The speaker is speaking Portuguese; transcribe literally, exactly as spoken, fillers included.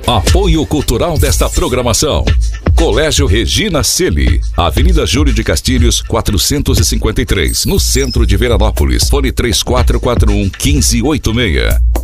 Apoio cultural desta programação: Colégio Regina Celi, Avenida Júlio de Castilhos, quatrocentos e cinquenta e três, no centro de Veranópolis. Fone três quatro quatro um, um cinco oito seis.